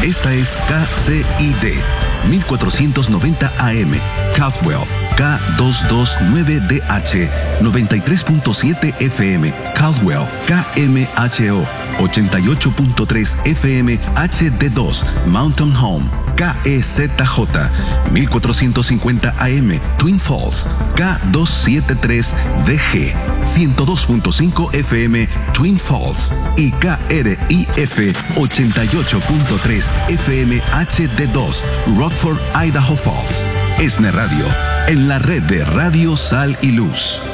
Esta es KCID 1490 AM, Caldwell, K229DH, 93.7 FM, Caldwell, KMHO, 88.3 FM, HD2, Mountain Home, KEZJ, 1450 AM, Twin Falls, K273DG, 102.5 FM, Twin Falls, y KRIF 88.3 FM, HD2, Rockford, Idaho Falls. ESNE Radio, en la red de Radio Sal y Luz.